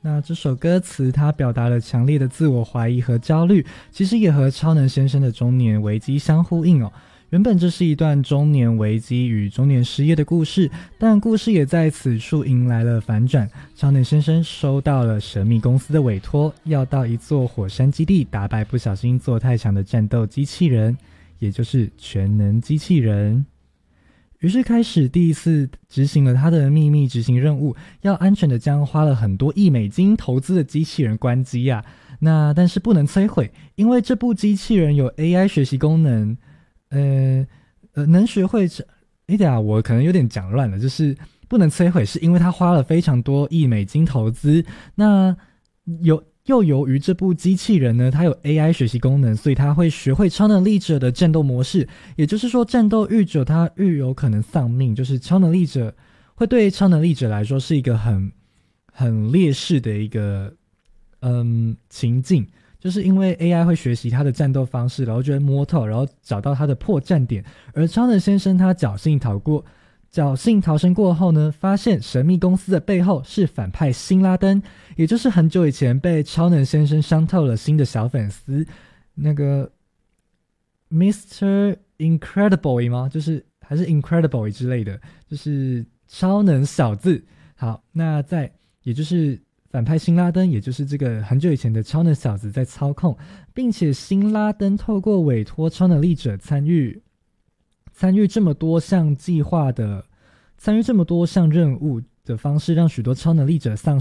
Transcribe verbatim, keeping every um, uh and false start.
那这首歌词它表达了强烈的自我怀疑和焦虑，其实也和超能先生的中年危机相呼应哦。原本这是一段中年危机与中年失业的故事，但故事也在此处迎来了反转。超能先生收到了神秘公司的委托，要到一座火山基地打败不小心做太强的战斗机器人，也就是全能机器人。于是开始第一次执行了他的秘密执行任务，要安全的将花了很多亿美金投资的机器人关机啊。那但是不能摧毁，因为这部机器人有 A I 学习功能，呃呃，能学会这，哎等一下我可能有点讲乱了，就是不能摧毁，是因为他花了非常多亿美金投资，那有。又由于这部机器人呢，它有 A I 学习功能，所以它会学会超能力者的战斗模式。也就是说，战斗愈久，它愈有可能丧命。就是超能力者会对超能力者来说是一个很很劣势的一个嗯情境，就是因为 A I 会学习它的战斗方式，然后就会摸透，然后找到它的破绽点。而超能先生他侥幸逃过。侥幸逃生过后呢，发现神秘公司的背后是反派辛拉登，也就是很久以前被超能先生伤透了心的小粉丝，那个 Mister Incredible 吗？就是还是 Incredible 之类的，就是超能小子。好，那在也就是反派辛拉登，也就是这个很久以前的超能小子在操控，并且辛拉登透过委托超能力者参与。参与这么多项计划的，参与这么多项任务的方式，让许多超能力者丧